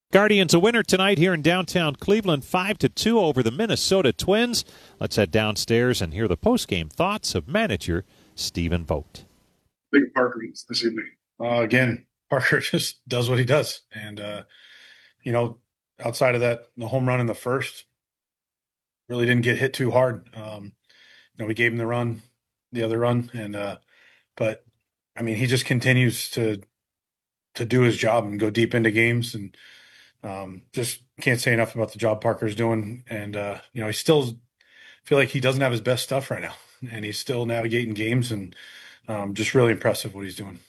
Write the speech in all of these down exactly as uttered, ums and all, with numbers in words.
Guardians a winner tonight here in downtown Cleveland, five to two over the Minnesota Twins. Let's head downstairs and hear the postgame thoughts of manager Stephen Vogt. Big Parker this evening. Uh, again, Parker just does what he does. And, uh, you know, outside of that, the home run in the first really didn't get hit too hard. Um, you know, we gave him the run, the other run. and uh, But, I mean, he just continues to to do his job and go deep into games. And um, just can't say enough about the job Parker's doing. And, uh, you know, he still feel like he doesn't have his best stuff right now. And he's still navigating games and um, just really impressive what he's doing.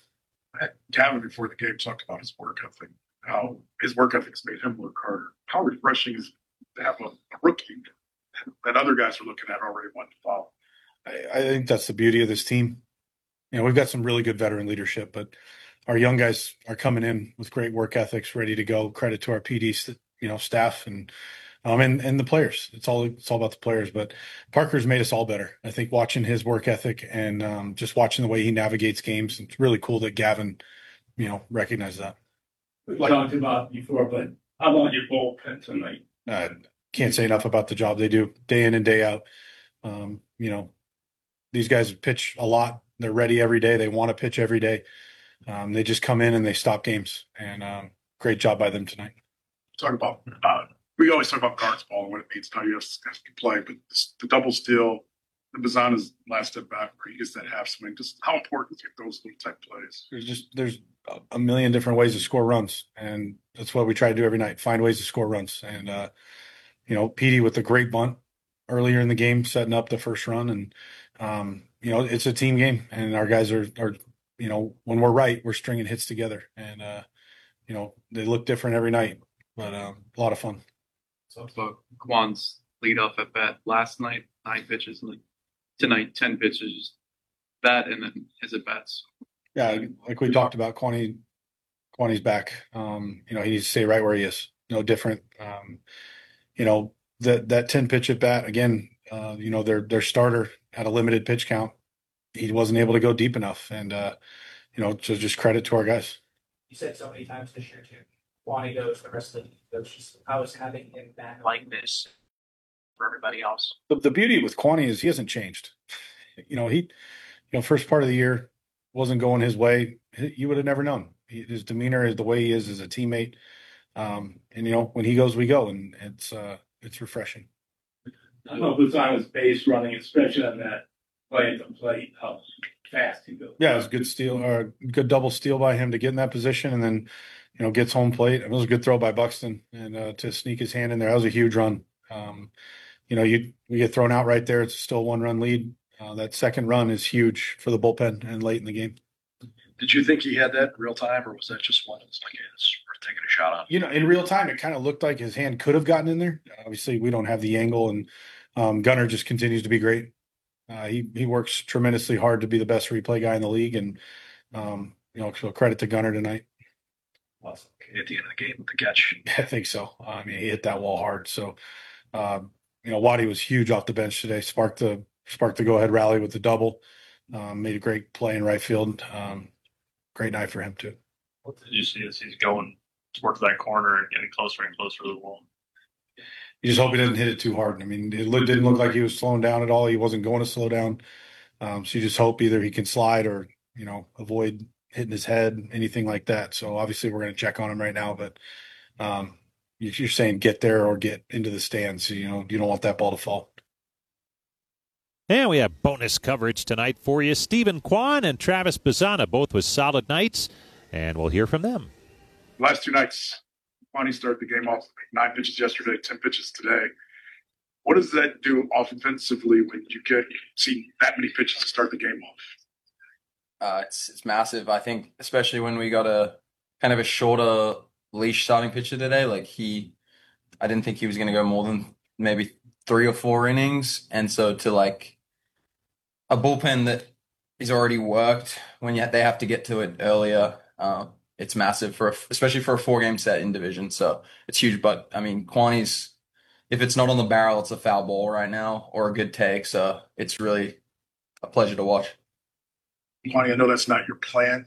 Gavin, before the game, talked about his work ethic, how his work ethic's made him work harder. How refreshing is it to have a, a rookie that other guys are looking at already wanting to follow? I, I think that's the beauty of this team. You know, we've got some really good veteran leadership, but our young guys are coming in with great work ethics, ready to go. Credit to our P D, you know, staff and um and and the players. It's all it's all about the players. But Parker's made us all better. I think watching his work ethic and um, just watching the way he navigates games, it's really cool that Gavin, you know, recognized that. We talked about before, but how about your bullpen tonight? I can't say enough about the job they do day in and day out. Um, you know, these guys pitch a lot. They're ready every day. They want to pitch every day. Um, they just come in and they stop games. And um, great job by them tonight. Talk about uh, we always talk about guards ball and what it means. Now you have to play, but this, the double steal, the Bazana's last step back where he gets that half swing. Just how important is those little type plays? There's just there's a million different ways to score runs, and that's what we try to do every night. Find ways to score runs. And uh, you know, Petey with the great bunt earlier in the game, setting up the first run, and um, you know, it's a team game, and our guys are are you know, when we're right, we're stringing hits together, and uh, you know, they look different every night, but um, a lot of fun. So about Kwan's leadoff at bat last night, nine pitches, and tonight ten pitches, bat and then his at bats. Yeah, like we talked about, Kwani, Kwani's back. Um, you know, he needs to stay right where he is. No different. Um, you know, that that ten pitch at bat again. Uh, you know, their their starter had a limited pitch count. He wasn't able to go deep enough, and uh, you know, so just credit to our guys. You said so many times this year too. Kwani goes, the rest of the league goes. How is having him back like this for everybody else? The, the beauty with Kwani is he hasn't changed. You know, he, you know, first part of the year wasn't going his way. You would have never known. He, his demeanor is the way he is as a teammate, um, and you know, when he goes, we go, and it's uh, it's refreshing. I know Bazana's base running, especially on that play at the plate, how fast he goes. Yeah, it was a good steal, or good double steal by him to get in that position, and then, you know, gets home plate. It was a good throw by Buxton, and uh, to sneak his hand in there. That was a huge run. Um, you know, you we get thrown out right there. It's still a one-run lead. Uh, that second run is huge for the bullpen and late in the game. Did you think he had that in real time, or was that just one that's like, hey, it's worth taking a shot on? You know, in real time, it kind of looked like his hand could have gotten in there. Obviously, we don't have the angle, and um, Gunnar just continues to be great. Uh, he he works tremendously hard to be the best replay guy in the league, and um, you know, so credit to Gunnar tonight. Awesome. At the end of the game with the catch. I think so. I mean, he hit that wall hard. So, um, you know, Waddy was huge off the bench today. Sparked the sparked the go ahead rally with the double. Um, made a great play in right field. Um, great night for him too. What did you see as he's going towards that corner and getting closer and closer to the wall? You just hope he doesn't hit it too hard. I mean, it looked, didn't look like he was slowing down at all. He wasn't going to slow down. Um, so you just hope either he can slide or, you know, avoid hitting his head, anything like that. So obviously we're going to check on him right now, but um, if you're saying get there or get into the stands, you know, you don't want that ball to fall. And we have bonus coverage tonight for you. Stephen Kwan and Travis Bazana, both with solid nights, and we'll hear from them. Last two nights, Kwani started the game off nine pitches yesterday, ten pitches today. What does that do offensively when you get see that many pitches to start the game off? Uh, it's it's massive. I think especially when we got a kind of a shorter leash starting pitcher today. Like he, I didn't think he was going to go more than maybe three or four innings, and so to like a bullpen that is already worked when you, they have to get to it earlier. Uh, it's massive for a, especially for a four game set in division. So it's huge. But I mean, Kwani's, if it's not on the barrel, it's a foul ball right now or a good take. So it's really a pleasure to watch. Kwani, I know that's not your plan